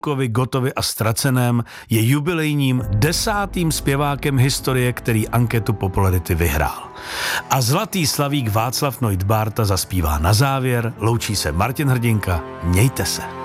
Gottovi a Ztraceném je jubilejním 10. zpěvákem historie, který anketu popularity vyhrál. A zlatý slavík Václav Noit Bárta zaspívá na závěr. Loučí se Martin Hrdinka. Mějte se.